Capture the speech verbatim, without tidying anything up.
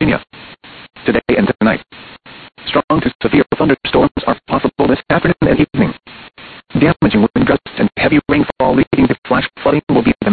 Virginia. Today and tonight, strong to severe thunderstorms are possible this afternoon and evening. Damaging wind gusts and heavy rainfall leading to flash flooding will be the